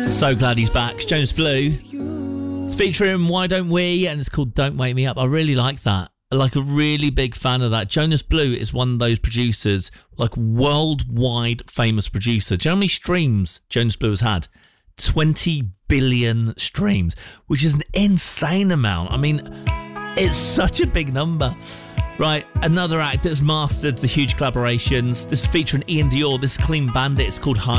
So glad he's back. It's Jonas Blue. It's featuring Why Don't We, and it's called Don't Wake Me Up. I really like that. Like a really big fan of that. Jonas Blue is one of those producers, like worldwide famous producer. Do you know how many streams Jonas Blue has had? 20 billion streams, which is an insane amount. I mean, it's such a big number. Right, another act that's mastered the huge collaborations. This is featuring Ian Dior. This is Clean Bandit. It's called High.